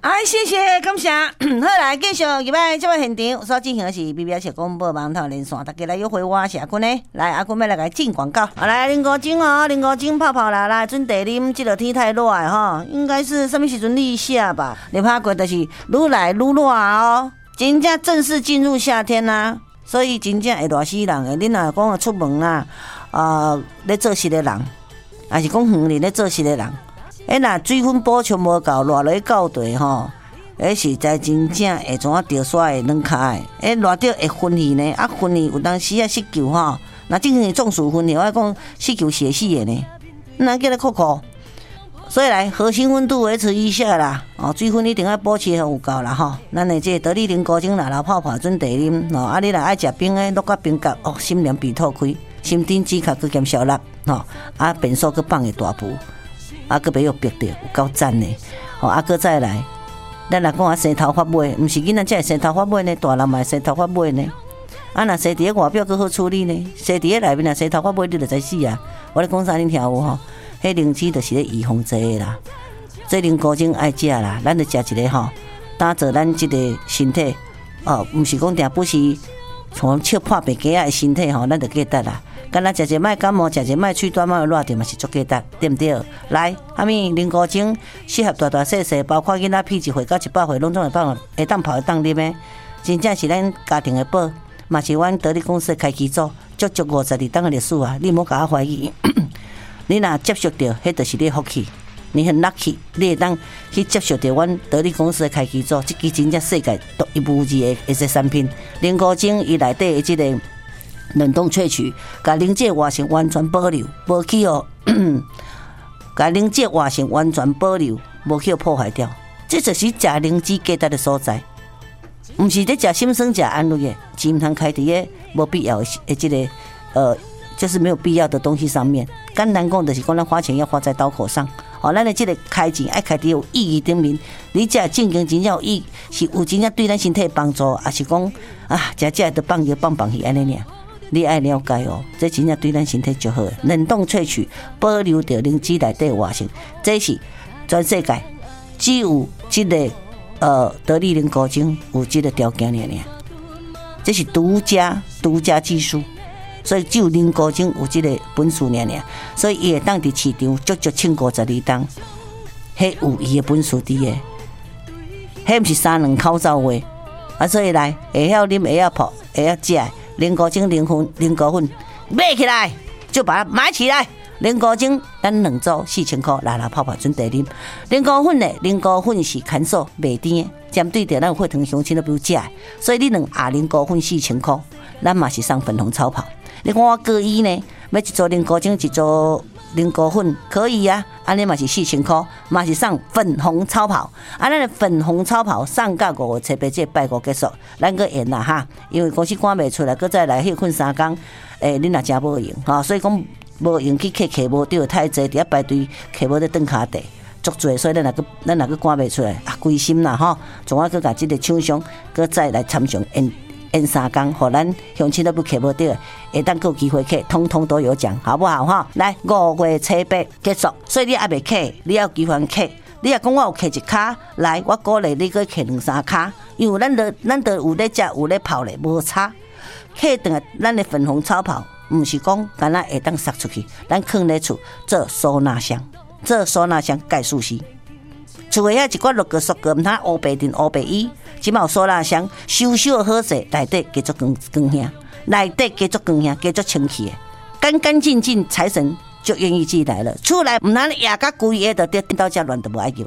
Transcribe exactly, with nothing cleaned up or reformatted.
哎，谢谢，感谢。好来，继续入来这位现场所进行的是 B B S 广播网头连线，大家来约会我是阿君呢。来，阿君要来给进广告。好来，零五精哦，零五精泡泡啦，来准茶啉。这个天太热哈，应该是什么时阵立夏吧？你拍过就是愈来愈热哦，真正正式进入夏天啦、啊。所以真正会热死人的。恁若讲出门啦，呃，咧做事的人，还是讲远里咧做事的人。诶，若水分补充无够，热落去到地吼，诶，实在真正会怎啊掉刷的软脚的。诶，热到会昏去呢，啊昏去有当时啊失救吼，若正是中暑昏去，我讲失救血死的呢，那叫你哭哭。所以来核心温度维持一下啦，哦，水分一定要保持有够啦吼。咱的这得力零高精啦，老泡泡准茶啉，哦，啊你若爱食冰的，落个冰角，哦，心凉鼻吐开，心顶指甲佮减小力，吼，啊变数佮放个大步。啊，佮袂有逼着，有够赞呢！吼、哦，啊，佮再来，咱若讲啊，生头发尾，毋是囡仔才会生头发尾呢，大人嘛会生头发尾呢。啊，若生伫咧外表佮好处理呢，生伫咧内面啊，生头发尾你就知死啊！我咧讲啥恁听有吼？迄灵芝就是咧预防这个啦，这灵高精爱食啦，咱就食一个吼，打造咱即个身体哦，毋是讲定不是从笑破白鸡仔的身体吼，咱就记得啦。干那食一卖感冒，食一卖喙短毛热着嘛是足简单，对不对？来，阿咪零高精适合大大细细，包括囡仔屁一岁到一百岁，拢总会放会当泡会当啉的，真正是咱家庭的宝，嘛是阮得力公司的开基组，足足五十二档的历史啊！你莫甲我怀疑，你若接受到，迄就是你福气，你很 lucky， 你会当去接受到阮得力公司的开基组，这支真正世界独一无二的一些产品，零高精伊内底的这个。冷冻萃取，甲灵界活性完全保留，无去哦，甲灵界活性完全保留，无去破坏掉。这就是食灵芝价值的所在，毋是咧食心酸食安慰的，钱唔通开伫个无必要的这个呃，就是没有必要的东西上面。简单讲，就是讲咱花钱要花在刀口上。哦，咱的这个开钱爱开伫有意义顶面，你食正经真正有意，是有真正对咱身体帮助，还是讲啊，食食就放尿放放去安尼尔？你爱了解哦，这真正对咱身体就好。冷冻萃取，保留着灵芝内底活性，这是全世界只有这个呃得力零高精有这个条件尔尔，这是独家独家技术，所以只有零高精有这个本事尔尔，所以伊会当伫市场足足千五十二档，迄有伊的本事伫的，迄毋是三两口走话啊！所以来会晓啉，会晓泡，会晓食。零高精零分零高分买起来就把它买起来。零高精咱两组四千块，拉拉泡泡准茶啉。零高粉呢？零高粉是干燥袂甜的，针对着咱有血糖乡亲都不有食，所以你两盒零高粉四千块，咱嘛是送粉红超跑。你看我各一呢，要一组零高精，一组零高粉可以啊，安尼嘛是四千块，嘛是送粉红超跑。啊，咱的粉红超跑送到五月七八这拜五结束，咱个演啦哈，因为公司赶袂出来，搁再来休困三工，诶、欸，恁若真无用哈，所以讲无用去客客无着太济，伫遐排队客无咧蹲骹地，足多，所以咱若个咱若个赶袂出来啊，归心啦吼，总啊搁甲即个厂商搁再来参详演。演三工，互咱乡亲都不客无到，会当有机会客，通通都有奖，好不好哈？来五月七八结束，所以你还袂客，你要有机会客。你若讲我有客一卡，来，我鼓励你去客两三卡，因为咱都咱都有咧食，有咧泡咧，无差。客等咱的粉红超跑，毋是讲干那会当撒出去，咱放咧厝做收纳箱，做收纳箱盖舒适。厝诶遐一寡六个、塑个，毋通乌白顶、乌白衣，即嘛有收纳箱，收收好势，内底加足光光香，内底加足光香，加足清气诶，干干净净，财神就愿意进来了。出来毋通压甲规个，就颠到遮乱都无爱入。